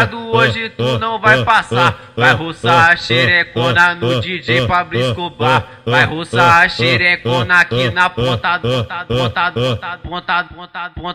safado, hoje tu não vai passar. Vai roçar a xerecona no DJ Pablo Escobar. Vai roçar a xerecona aqui na ponta, ponta, ponta, ponta, ponta, ponta, ponta.